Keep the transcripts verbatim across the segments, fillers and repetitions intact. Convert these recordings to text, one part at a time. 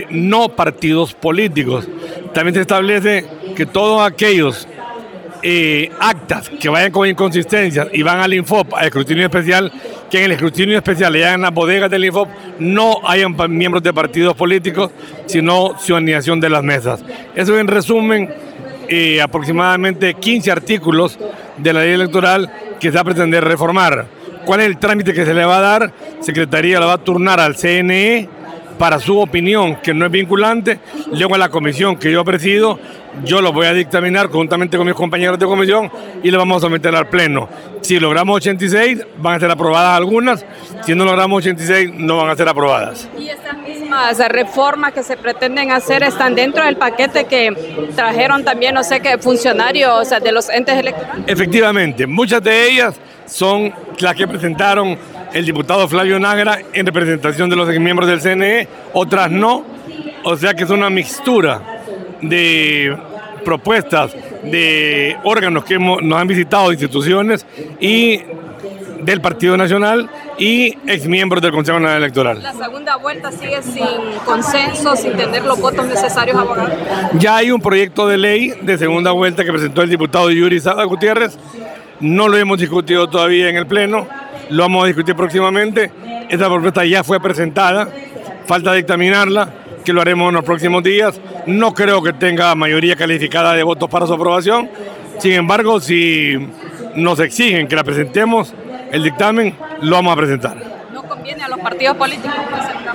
no partidos políticos. También se establece que todos aquellos eh, actas que vayan con inconsistencias y van al Infop, al escrutinio especial, que en el escrutinio especial le hagan las bodegas del Infop, no hayan miembros de partidos políticos, sino ciudadanización de las mesas. Eso en resumen, eh, aproximadamente quince artículos de la ley electoral que se va a pretender reformar. ¿Cuál es el trámite que se le va a dar? Secretaría la va a turnar al C N E para su opinión, que no es vinculante, luego a la comisión que yo presido, yo lo voy a dictaminar conjuntamente con mis compañeros de comisión y lo vamos a someter al pleno. Si logramos ochenta y seis, van a ser aprobadas algunas, si no logramos ochenta y seis, no van a ser aprobadas. ¿Y estas mismas reformas que se pretenden hacer están dentro del paquete que trajeron también, no sé qué, funcionarios de los entes electorales? Efectivamente, muchas de ellas son las que presentaron el diputado Flavio Nájera en representación de los miembros del C N E, otras no, o sea que es una mixtura de propuestas de órganos que hemos, nos han visitado, instituciones y del Partido Nacional y exmiembros del Consejo Nacional Electoral. ¿La segunda vuelta sigue sin consenso, sin tener los votos necesarios, abogado? Ya hay un proyecto de ley de segunda vuelta que presentó el diputado Yuri Sada Gutiérrez, no lo hemos discutido todavía en el Pleno, lo vamos a discutir próximamente. Esta propuesta ya fue presentada, falta dictaminarla, que lo haremos en los próximos días. No creo que tenga mayoría calificada de votos para su aprobación. Sin embargo, si nos exigen que la presentemos, el dictamen, lo vamos a presentar. ¿No conviene a los partidos políticos presentar?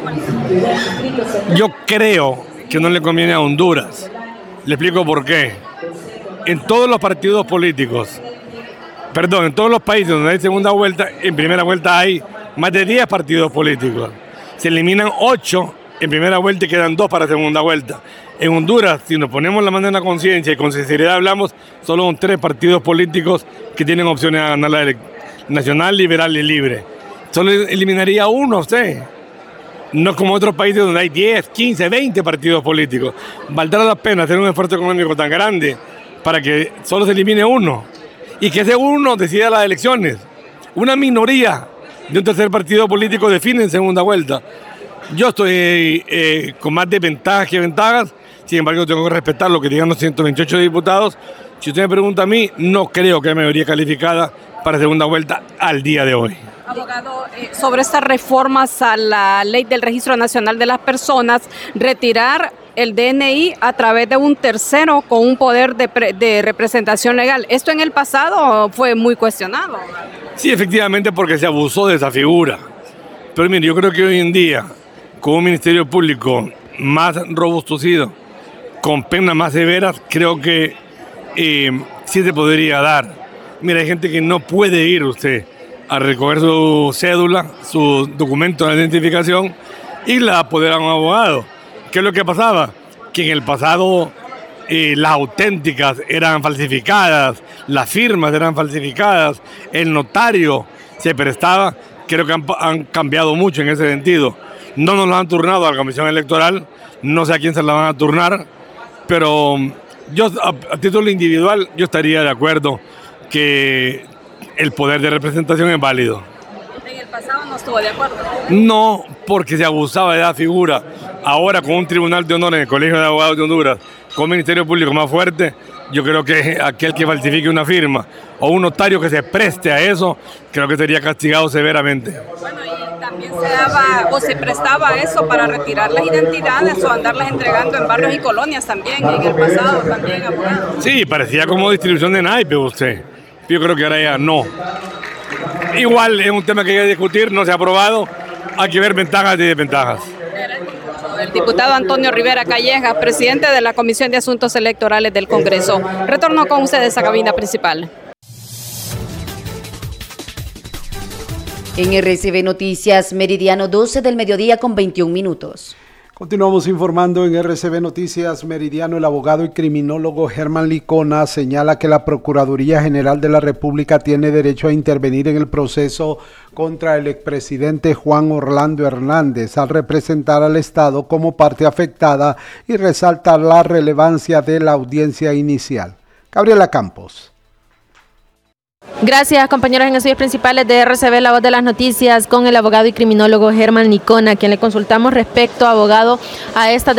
Yo creo que no le conviene a Honduras. Le explico por qué. En todos los partidos políticos, perdón, en todos los países donde hay segunda vuelta, en primera vuelta hay más de diez partidos políticos. Se eliminan ocho en primera vuelta y quedan dos para segunda vuelta. En Honduras, si nos ponemos la mano en la conciencia y con sinceridad hablamos, solo son tres partidos políticos que tienen opciones a ganar la elección: Nacional, Liberal y Libre. Solo eliminaría uno usted. No como otros países donde hay diez, quince, veinte partidos políticos. ¿Valdrá la pena hacer un esfuerzo económico tan grande para que solo se elimine uno? Y que ese uno decida las elecciones. Una minoría de un tercer partido político define en segunda vuelta. Yo estoy eh, con más desventajas que ventajas, sin embargo tengo que respetar lo que digan los ciento veintiocho diputados. Si usted me pregunta a mí, no creo que haya mayoría calificada para segunda vuelta al día de hoy. Abogado, eh, sobre estas reformas a la Ley del Registro Nacional de las Personas, retirar el D N I a través de un tercero con un poder de, pre, de representación legal. ¿Esto en el pasado fue muy cuestionado? Sí, efectivamente, porque se abusó de esa figura. Pero mire, yo creo que hoy en día, con un Ministerio Público más robustecido, con penas más severas, creo que eh, sí se podría dar. Mira, hay gente que no puede ir usted a recoger su cédula, su documento de identificación y la apoderar a un abogado. ¿Qué es lo que pasaba? Que en el pasado eh, las auténticas eran falsificadas, las firmas eran falsificadas, el notario se prestaba. Creo que han, han cambiado mucho en ese sentido. No nos lo han turnado a la Comisión Electoral, no sé a quién se la van a turnar, pero yo a, a título individual yo estaría de acuerdo que el poder de representación es válido. ¿En el pasado no estuvo de acuerdo? No, porque se abusaba de esa figura. Ahora con un tribunal de honor en el Colegio de Abogados de Honduras, con un Ministerio Público más fuerte, yo creo que aquel que falsifique una firma o un notario que se preste a eso, creo que sería castigado severamente. Bueno, y también se daba o se prestaba a eso para retirar las identidades o andarlas entregando en barrios y colonias también, en el pasado también, abogado. Sí, parecía como distribución de naipes usted. Yo creo que ahora ya no. Igual es un tema que hay que discutir, no se ha aprobado, hay que ver ventajas y desventajas. El diputado Antonio Rivera Callejas, presidente de la Comisión de Asuntos Electorales del Congreso. Retorno con ustedes a cabina principal. En R C B Noticias, meridiano doce del mediodía con veintiún minutos. Continuamos informando en R C B Noticias Meridiano. El abogado y criminólogo Germán Licona señala que la Procuraduría General de la República tiene derecho a intervenir en el proceso contra el expresidente Juan Orlando Hernández al representar al Estado como parte afectada y resalta la relevancia de la audiencia inicial. Gabriela Campos. Gracias, compañeros. En estudios principales de R C B, la voz de las noticias, con el abogado y criminólogo Germán Licona, a quien le consultamos respecto, abogado, a esta